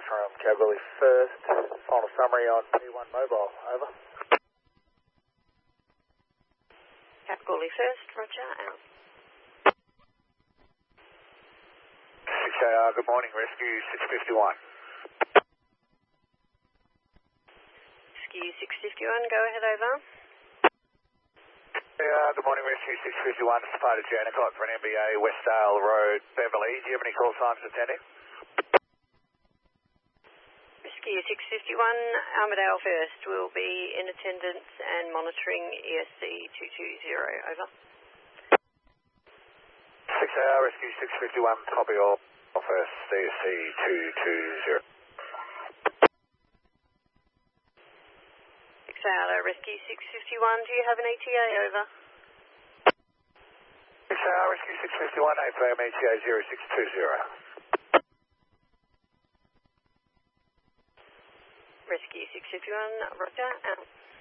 from Kalgoorlie First. Final summary on P1 Mobile. Over. Kalgoorlie First, roger, out. 6AR, good morning, rescue 651. Rescue 651, go ahead, over. Good morning, rescue 651. It's part of Janicot for an MBA, Westdale Road, Beverley. Do you have any call signs attending? Rescue 651, Armadale First will be in attendance and monitoring ESC 220, over. 6AR, rescue 651, copy all. First, ESC 220. 6AR, rescue 651, do you have an ETA, over? 6AR, rescue 651, AFM ETA 0620. Rescue 651, roger, out.